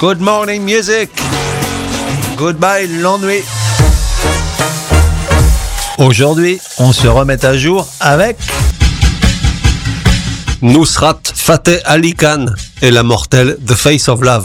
Good morning music. Goodbye l'ennui. Aujourd'hui, on se remet à jour avec Nusrat Fateh Ali Khan et la mortelle The Face of Love.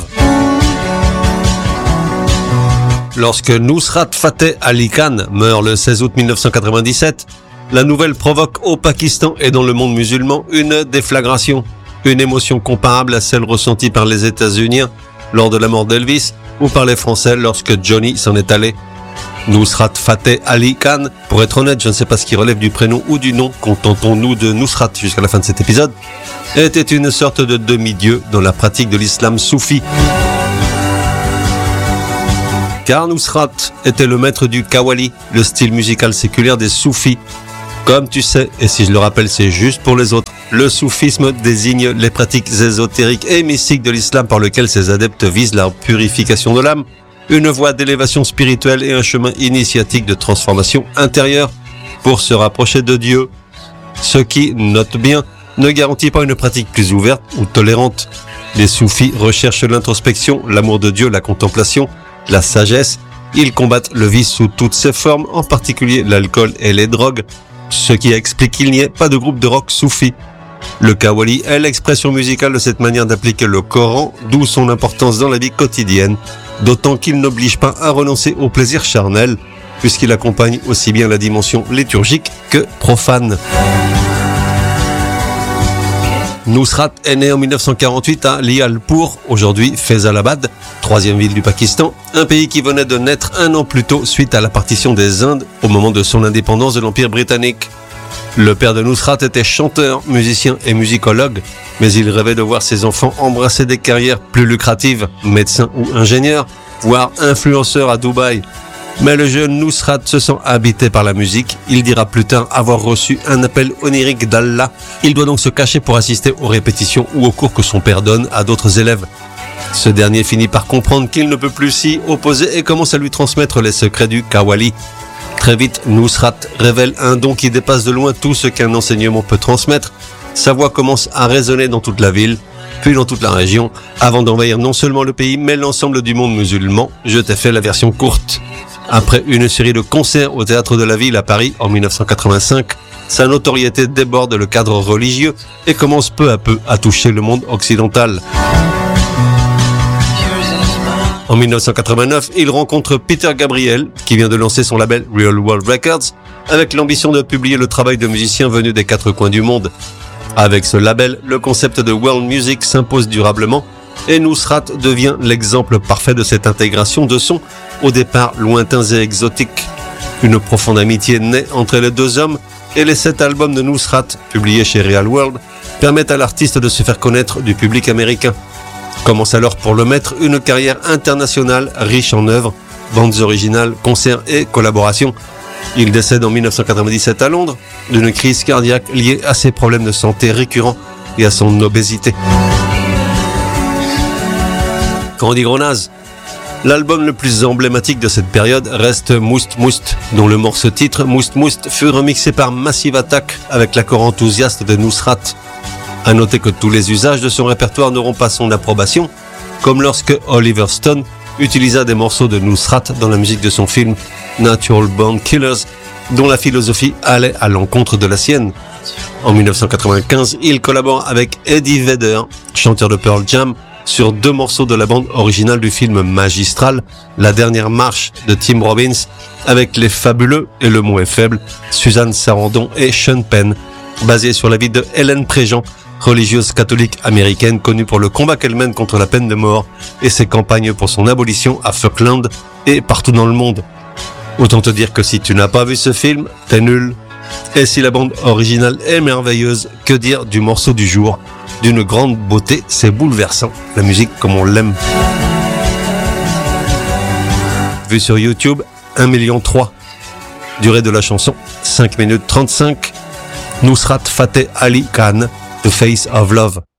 Lorsque Nusrat Fateh Ali Khan meurt le 16 août 1997, la nouvelle provoque au Pakistan et dans le monde musulman une déflagration, une émotion comparable à celle ressentie par les États-Unis lors de la mort d'Elvis ou par les Français lorsque Johnny s'en est allé. Nusrat Fateh Ali Khan, pour être honnête, je ne sais pas ce qui relève du prénom ou du nom, contentons-nous de Nusrat jusqu'à la fin de cet épisode, était une sorte de demi-dieu dans la pratique de l'islam soufi. Car Nusrat était le maître du Qawwali, le style musical séculaire des soufis. Comme tu sais, et si je le rappelle, c'est juste pour les autres, le soufisme désigne les pratiques ésotériques et mystiques de l'islam par lesquelles ses adeptes visent la purification de l'âme, une voie d'élévation spirituelle et un chemin initiatique de transformation intérieure pour se rapprocher de Dieu. Ce qui, note bien, ne garantit pas une pratique plus ouverte ou tolérante. Les soufis recherchent l'introspection, l'amour de Dieu, la contemplation, la sagesse. Ils combattent le vice sous toutes ses formes, en particulier l'alcool et les drogues, ce qui explique qu'il n'y ait pas de groupe de rock soufi. Le Qawwali est l'expression musicale de cette manière d'appliquer le Coran, d'où son importance dans la vie quotidienne, d'autant qu'il n'oblige pas à renoncer au plaisir charnel, puisqu'il accompagne aussi bien la dimension liturgique que profane. Nusrat est né en 1948 à Lialpur, aujourd'hui Faisalabad, troisième ville du Pakistan, un pays qui venait de naître un an plus tôt suite à la partition des Indes au moment de son indépendance de l'Empire britannique. Le père de Nusrat était chanteur, musicien et musicologue, mais il rêvait de voir ses enfants embrasser des carrières plus lucratives, médecin ou ingénieur, voire influenceur à Dubaï. Mais le jeune Nusrat se sent habité par la musique. Il dira plus tard avoir reçu un appel onirique d'Allah. Il doit donc se cacher pour assister aux répétitions ou aux cours que son père donne à d'autres élèves. Ce dernier finit par comprendre qu'il ne peut plus s'y opposer et commence à lui transmettre les secrets du Qawwali. Très vite, Nusrat révèle un don qui dépasse de loin tout ce qu'un enseignement peut transmettre. Sa voix commence à résonner dans toute la ville, puis dans toute la région, avant d'envahir non seulement le pays, mais l'ensemble du monde musulman. Je t'ai fait la version courte. Après une série de concerts au Théâtre de la Ville à Paris en 1985, sa notoriété déborde le cadre religieux et commence peu à peu à toucher le monde occidental. En 1989, il rencontre Peter Gabriel, qui vient de lancer son label Real World Records, avec l'ambition de publier le travail de musiciens venus des quatre coins du monde. Avec ce label, le concept de world music s'impose durablement et Nusrat devient l'exemple parfait de cette intégration de sons au départ lointains et exotiques. Une profonde amitié naît entre les deux hommes et les 7 albums de Nusrat, publiés chez Real World, permettent à l'artiste de se faire connaître du public américain. Commence alors pour le maître une carrière internationale riche en œuvres, bandes originales, concerts et collaborations. Il décède en 1997 à Londres d'une crise cardiaque liée à ses problèmes de santé récurrents et à son obésité. Quand on dit gros naze, l'album le plus emblématique de cette période reste Moust Moust, dont le morceau titre Moust Moust fut remixé par Massive Attack avec l'accord enthousiaste de Nusrat. À noter que tous les usages de son répertoire n'auront pas son approbation, comme lorsque Oliver Stone utilisa des morceaux de Nusrat dans la musique de son film Natural Born Killers, dont la philosophie allait à l'encontre de la sienne. En 1995, il collabore avec Eddie Vedder, chanteur de Pearl Jam, sur 2 morceaux de la bande originale du film magistral La Dernière Marche de Tim Robbins, avec les fabuleux, et le mot est faible, Suzanne Sarandon et Sean Penn, basé sur la vie de Hélène Préjean, religieuse catholique américaine connue pour le combat qu'elle mène contre la peine de mort et ses campagnes pour son abolition à Falkland et partout dans le monde. Autant te dire que si tu n'as pas vu ce film, t'es nul. Et si la bande originale est merveilleuse, que dire du morceau du jour ? D'une grande beauté, c'est bouleversant, la musique comme on l'aime. Vu sur YouTube, 1,3 million. Durée de la chanson, 5 minutes 35. Nusrat Fateh Ali Khan, The Face of Love.